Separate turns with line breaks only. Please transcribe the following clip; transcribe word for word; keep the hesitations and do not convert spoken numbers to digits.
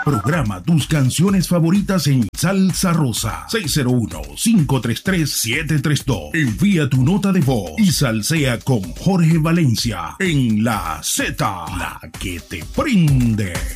Programa tus canciones favoritas en Salsa Rosa. seis cero uno, cinco tres tres, siete tres dos. Envía tu nota de voz y salsea con Jorge Valencia en La Z, la que te prende.